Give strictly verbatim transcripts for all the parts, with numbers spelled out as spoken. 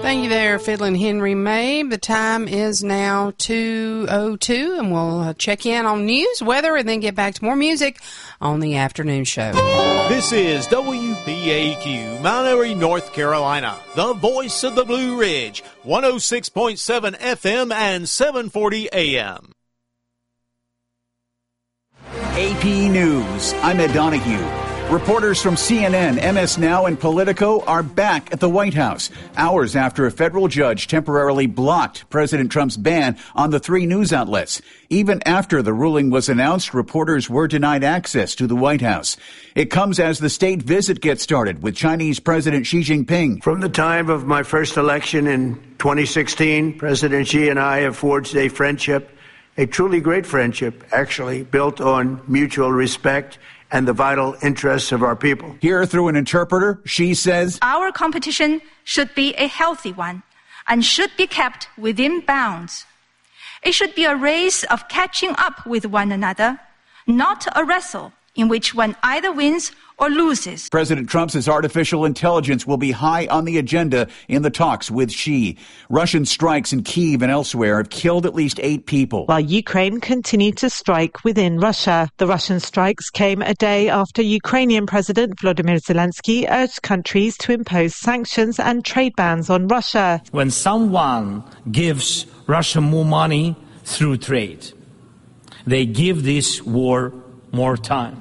Thank you there, Fiddlin' Henry Mabe. The time is now two oh two, and we'll uh, check in on news, weather, and then get back to more music on the afternoon show. This is W P A Q, Mount Airy, North Carolina, the voice of the Blue Ridge, one oh six point seven F M and seven forty A M. A P News, I'm Ed Donahue. Reporters from C N N, M S Now, and Politico are back at the White House, hours after a federal judge temporarily blocked President Trump's ban on the three news outlets. Even after the ruling was announced, reporters were denied access to the White House. It comes as the state visit gets started with Chinese President Xi Jinping. From the time of my first election in twenty sixteen, President Xi and I have forged a friendship, a truly great friendship, actually, built on mutual respect and the vital interests of our people. Here, through an interpreter, Xi says, our competition should be a healthy one and should be kept within bounds. It should be a race of catching up with one another, not a wrestle in which one either wins or loses. President Trump's artificial intelligence will be high on the agenda in the talks with Xi. Russian strikes in Kyiv and elsewhere have killed at least eight people. While Ukraine continued to strike within Russia. The Russian strikes came a day after Ukrainian President Volodymyr Zelensky urged countries to impose sanctions and trade bans on Russia. When someone gives Russia more money through trade, they give this war more time.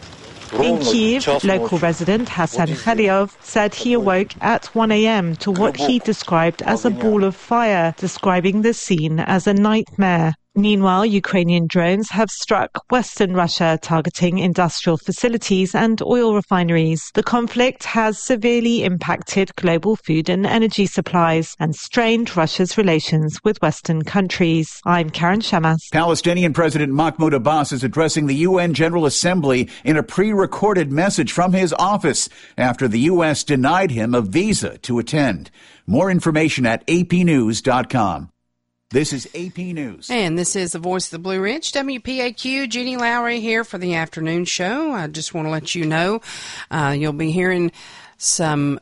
In Kyiv, local resident Hassan Khaliov said he awoke at one a.m. to what he described as a ball of fire, describing the scene as a nightmare. Meanwhile, Ukrainian drones have struck western Russia, targeting industrial facilities and oil refineries. The conflict has severely impacted global food and energy supplies and strained Russia's relations with Western countries. I'm Karen Shamas. Palestinian President Mahmoud Abbas is addressing the U N General Assembly in a pre-recorded message from his office after the U S denied him a visa to attend. More information at A P news dot com. This is A P News. And this is the voice of the Blue Ridge, W P A Q. Jeannie Lowry here for the afternoon show. I just want to let you know uh, you'll be hearing some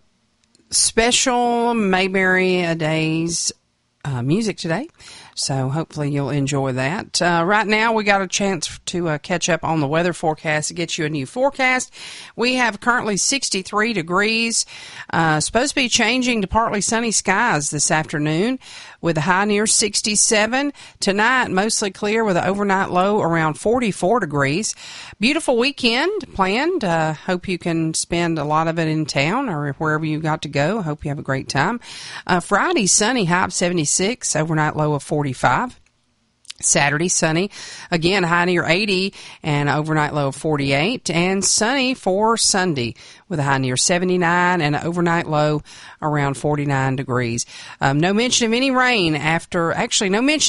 special Mayberry Days uh, music today. So hopefully you'll enjoy that. Uh, right now, we got a chance to uh, catch up on the weather forecast to get you a new forecast. We have currently sixty-three degrees. Uh, supposed to be changing to partly sunny skies this afternoon with a high near sixty-seven. Tonight, mostly clear with an overnight low around forty-four degrees. Beautiful weekend planned. Uh, hope you can spend a lot of it in town or wherever you got to go. Hope you have a great time. Uh, Friday, sunny, high of seventy-six, overnight low of forty-five. Saturday, sunny, again, high near eighty and overnight low of forty-eight. And sunny for Sunday with a high near seventy-nine and an overnight low around forty-nine degrees. Um, no mention of any rain after, actually no mention